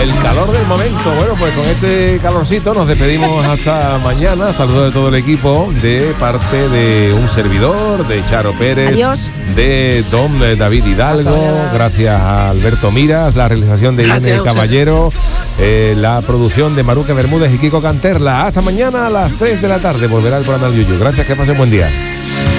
El calor del momento. Bueno, pues con este calorcito nos despedimos hasta mañana. Saludos de todo el equipo, de parte de un servidor, de Charo Pérez. Adiós. De don David Hidalgo. Gracias a Alberto Miras, la realización de Irene Caballero, la producción de Maruque Bermúdez y Kiko Canterla. Hasta mañana a las 3 de la tarde. Volverá el programa del Yuyu. Gracias, que pasen buen día.